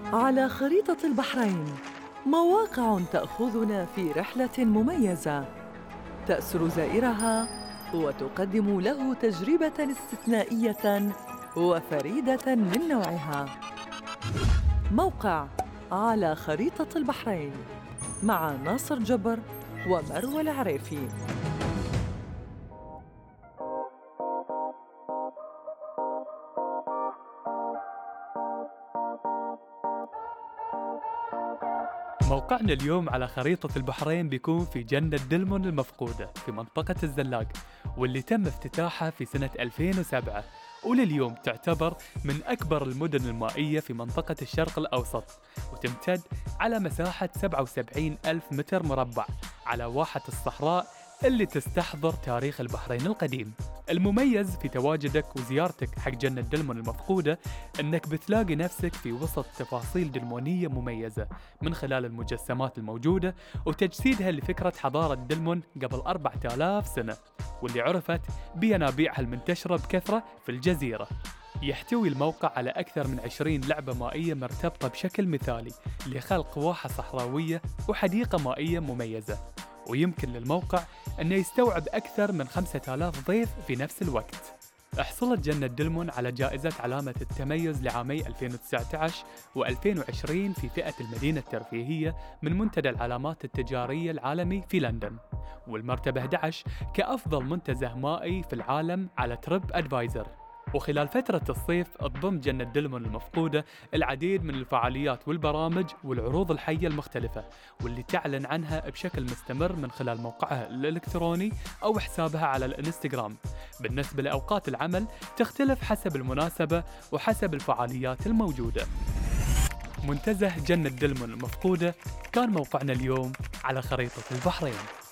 على خريطة البحرين، مواقع تأخذنا في رحلة مميزة تأسر زائرها وتقدم له تجربة استثنائية وفريدة من نوعها. موقع على خريطة البحرين مع ناصر جبر ومروى العريفي. موقعنا اليوم على خريطة البحرين بيكون في جنة دلمون المفقودة في منطقة الزلاق، واللي تم افتتاحها في سنة 2007، ولليوم تعتبر من أكبر المدن المائية في منطقة الشرق الأوسط، وتمتد على مساحة 77 ألف متر مربع على واحة الصحراء اللي تستحضر تاريخ البحرين القديم. المميز في تواجدك وزيارتك حق جنة دلمون المفقودة أنك بتلاقي نفسك في وسط تفاصيل دلمونية مميزة من خلال المجسمات الموجودة وتجسيدها لفكرة حضارة دلمون قبل 4000 سنة، واللي عرفت بينابيعها المنتشرة بكثرة في الجزيرة. يحتوي الموقع على أكثر من 20 لعبة مائية مرتبطة بشكل مثالي لخلق واحة صحراوية وحديقة مائية مميزة، ويمكن للموقع أنه يستوعب أكثر من 5000 ضيف في نفس الوقت. حصلت جنة دلمون على جائزة علامة التميز لعامي 2019 و2020 في فئة المدينة الترفيهية من منتدى العلامات التجارية العالمي في لندن، والمرتبة 11 كأفضل منتزه مائي في العالم على تريب أدفايزر. وخلال فترة الصيف تضم جنة دلمون المفقودة العديد من الفعاليات والبرامج والعروض الحية المختلفة، واللي تعلن عنها بشكل مستمر من خلال موقعها الإلكتروني أو حسابها على الإنستغرام. بالنسبة لأوقات العمل تختلف حسب المناسبة وحسب الفعاليات الموجودة. منتزه جنة دلمون المفقودة كان موقعنا اليوم على خريطة البحرين.